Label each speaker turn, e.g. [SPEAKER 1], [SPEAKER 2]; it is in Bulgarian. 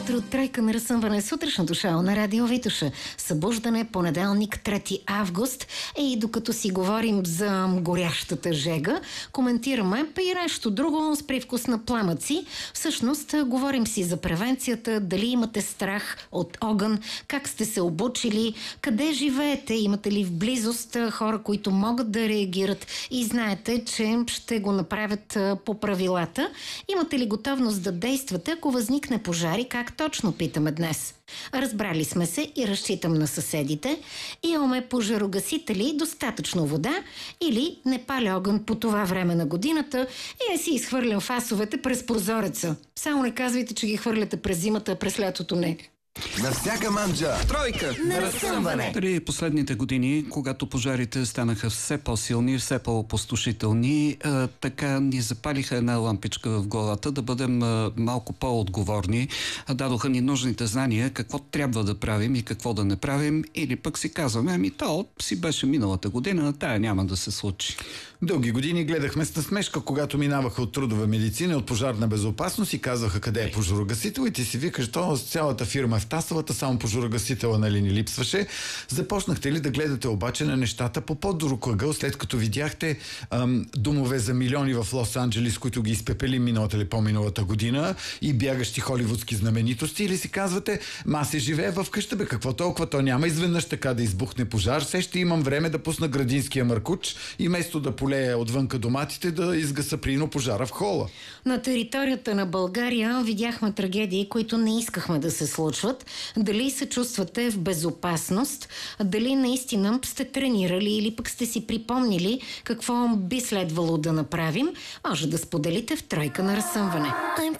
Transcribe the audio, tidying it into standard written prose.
[SPEAKER 1] утро, тройка на разсъмване, сутрешното шоу на Радио Витоша. Събуждане, понеделник, 3 август. И докато си говорим за горящата жега, коментираме и нещо друго с привкус на пламъци. Всъщност, говорим си за превенцията, дали имате страх от огън, как сте се обучили, къде живеете, имате ли в близост хора, които могат да реагират и знаете, че ще го направят по правилата. Имате ли готовност да действате, ако възникне пожари, как точно, питаме днес. Разбрали сме се и разчитам на съседите. Имаме пожарогасители, достатъчно вода или не паля огън по това време на годината и не си изхвърлям фасовете през прозореца. Само не казвайте, че ги хвърляте през зимата, а през лятото не.
[SPEAKER 2] На всяка манджа тройка
[SPEAKER 1] на разсъмване.
[SPEAKER 3] При последните години, когато пожарите станаха все по-силни, все по-опустошителни, така ни запалиха една лампичка в главата да бъдем малко по-отговорни. Дадоха ни нужните знания какво трябва да правим и какво да не правим, или пък си казваме, то си беше миналата година, тая няма да се случи.
[SPEAKER 4] Дълги години гледахме с насмешка, когато минаваха от трудова медицина, от пожарна безопасност и казваха къде е пожарогасител и ти си викаш, то цялата фирма е в Тасовата, само пожарогасителя нали ни липсваше. Започнахте ли да гледате обаче на нещата по по-друг ъгъл, след като видяхте домове за милиони в Лос-Анджелис, които ги изпепели миналата или по-миналата година и бягащи холивудски знаменитости, или си казвате, аз се живея в къща, какво толкова, то няма изведнъж така да избухне пожар, все ще имам време да пусна градинския маркуч и вместо да полея отвънка доматите, да изгаса прино пожара в хола.
[SPEAKER 1] На територията на България видяхме трагедии, които не искахме да се случват. Дали се чувствате в безопасност, дали наистина сте тренирали или пък сте си припомнили какво би следвало да направим, може да споделите в тройка на разсъмване.